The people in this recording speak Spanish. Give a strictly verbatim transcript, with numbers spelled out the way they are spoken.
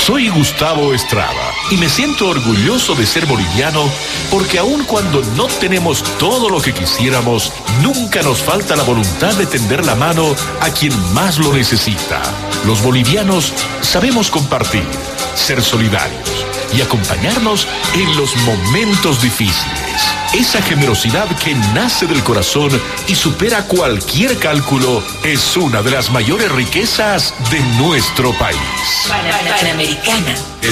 Soy Gustavo Estrada y me siento orgulloso de ser boliviano porque aun cuando no tenemos todo lo que quisiéramos, nunca nos falta la voluntad de tender la mano a quien más lo necesita. Los bolivianos sabemos compartir, ser solidarios y acompañarnos en los momentos difíciles. Esa generosidad que nace del corazón y supera cualquier cálculo es una de las mayores riquezas de nuestro país. Pan- Panamericana.